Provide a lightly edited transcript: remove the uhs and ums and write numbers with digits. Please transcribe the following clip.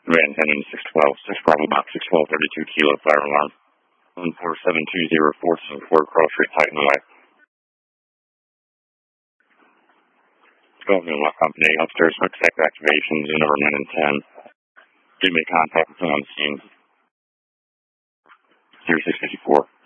Van 10 and 612, 6 Bravo Box 612, 32 Kilo, fire alarm. 14720 474 Cross Street, Titan Way. Golden Lock Company, upstairs quick sector activations, number 9 and 10. Do make contact with them on the scene. 0654.